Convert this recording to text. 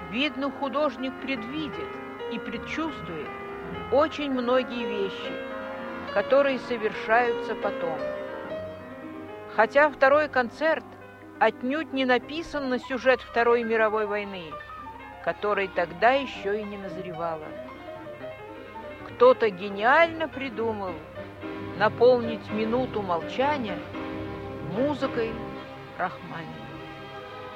Видно, художник предвидит и предчувствует очень многие вещи, которые совершаются потом. Хотя второй концерт отнюдь не написан на сюжет Второй мировой войны, которой тогда еще и не назревала. Кто-то гениально придумал наполнить минуту молчания музыкой Рахманинова.